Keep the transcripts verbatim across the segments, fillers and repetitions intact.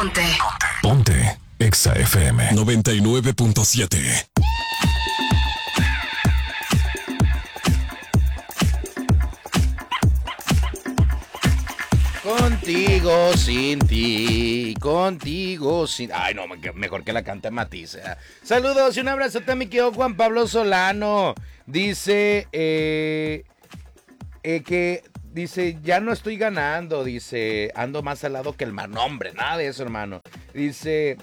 Ponte. Ponte. Exa F M noventa y nueve punto siete. Contigo, sin ti, contigo, sin... Ay, no, mejor que la cante Matiz. ¿eh? Saludos y un abrazo a mi querido Juan Pablo Solano. Dice eh, eh, que... Dice, ya no estoy ganando, dice, ando más salado que el mar. No, hombre, nada de eso, hermano. Dice...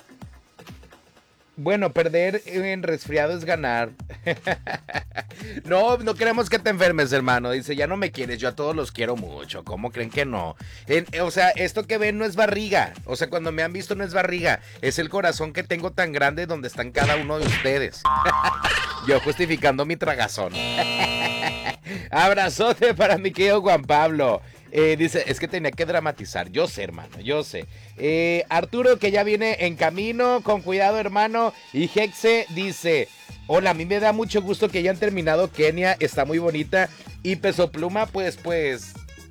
Bueno, perder en resfriado es ganar. No, no queremos que te enfermes, hermano. Dice, ya no me quieres, yo a todos los quiero mucho. ¿Cómo creen que no? En, o sea, esto que ven no es barriga. O sea, cuando me han visto no es barriga. Es el corazón que tengo tan grande donde están cada uno de ustedes. Yo justificando mi tragazón. Abrazote para mi querido Juan Pablo. Eh, dice, es que tenía que dramatizar. Yo sé, hermano, yo sé. Eh, Arturo, que ya viene en camino. Con cuidado, hermano. Y Hexe dice, hola, a mí me da mucho gusto que hayan terminado Kenia. Está muy bonita. Y Peso Pluma, pues, pues...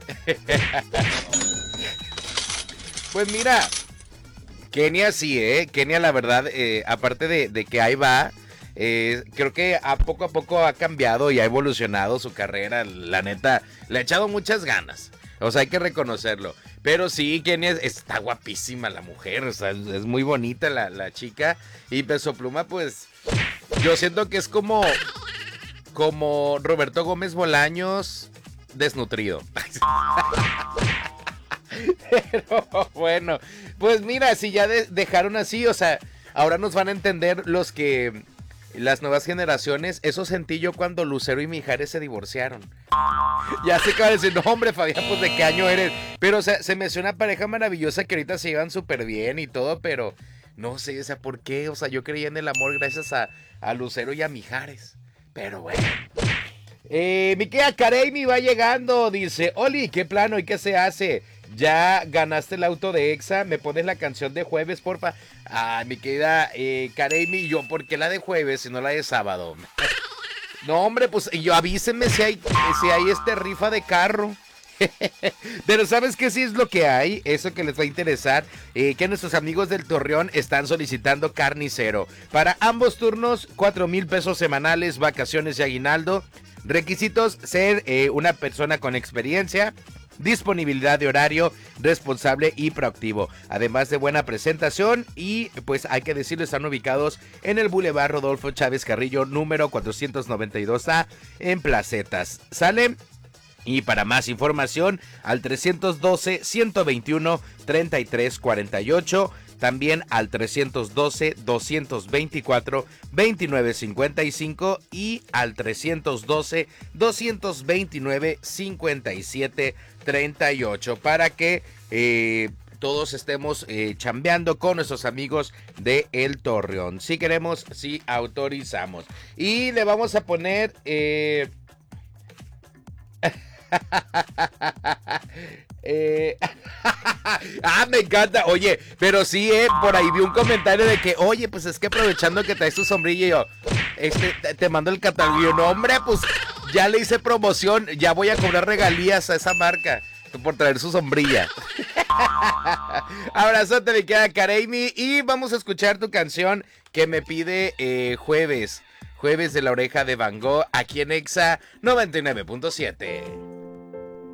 Pues mira, Kenia sí, ¿eh? Kenia, la verdad, eh, aparte de, de que ahí va... Eh, creo que a poco a poco ha cambiado y ha evolucionado su carrera. La neta, le ha echado muchas ganas. O sea, hay que reconocerlo. Pero sí, Kenia está guapísima la mujer. O sea, es, es muy bonita la, la chica. Y Peso Pluma, pues, yo siento que es como, como Roberto Gómez Bolaños desnutrido. Pero bueno, pues mira, si ya de, dejaron así, o sea, ahora nos van a entender los que... Las nuevas generaciones, eso sentí yo cuando Lucero y Mijares se divorciaron. Ya sé que van a decir, no hombre, Fabián, pues de qué año eres. Pero o sea, se me hace una pareja maravillosa que ahorita se llevan súper bien y todo, pero no sé, o sea, ¿por qué? O sea, yo creía en el amor gracias a, a Lucero y a Mijares. Pero bueno. Eh, mi querida Kareimi va llegando, dice, Oli, ¿qué plano y qué se hace? Ya ganaste el auto de Exa, me pones la canción de jueves, porfa. Ah, mi querida eh, Kareimi, yo, ¿por qué la de jueves y no la de sábado? No, hombre, pues yo avísenme si hay, si hay este rifa de carro. Pero ¿sabes qué sí es lo que hay? Eso que les va a interesar, eh, que nuestros amigos del Torreón están solicitando carnicero. Para ambos turnos, cuatro mil pesos semanales, vacaciones y aguinaldo. Requisitos, ser eh, una persona con experiencia, disponibilidad de horario, responsable y proactivo, además de buena presentación. Y pues hay que decirlo, están ubicados en el Boulevard Rodolfo Chávez Carrillo, número cuatrocientos noventa y dos A, en Placetas. ¿Sale? Y para más información, al trescientos doce, ciento veintiuno, treinta y tres cuarenta y ocho, también al trescientos doce, doscientos veinticuatro, veintinueve cincuenta y cinco y al trescientos doce, doscientos veintinueve, cincuenta y siete treinta y ocho, para que eh, todos estemos eh, chambeando con nuestros amigos de El Torreón. Si queremos, si autorizamos. Y le vamos a poner... Eh, eh, ah, me encanta. Oye, pero sí, eh, por ahí vi un comentario de que, oye, pues es que aprovechando que traes tu sombrilla, y yo, este, te, te mando el catálogo. Y yo, no, hombre, pues ya le hice promoción, ya voy a cobrar regalías a esa marca por traer su sombrilla. Abrazote, mi querida Kareimi, y vamos a escuchar tu canción que me pide eh, Jueves. Jueves de la Oreja de Van Gogh, aquí en Exa noventa y nueve punto siete.